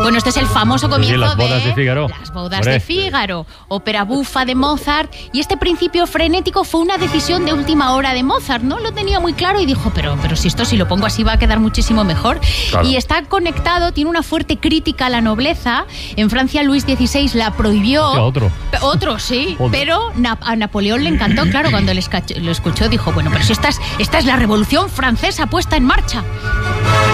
Bueno, este es el famoso comienzo las bodas de Fígaro. Las bodas de Fígaro, ópera bufa de Mozart. Y este principio frenético fue una decisión de última hora de Mozart. No lo tenía muy claro y dijo, pero si esto, si lo pongo así, va a quedar muchísimo mejor. Claro. Y está conectado, tiene una fuerte crítica a la nobleza. En Francia, Luis XVI la prohibió. Otro, sí. Pero a Napoleón le encantó. Claro, cuando lo escuchó, dijo, bueno, pero si esta es la Revolución Francesa puesta en marcha.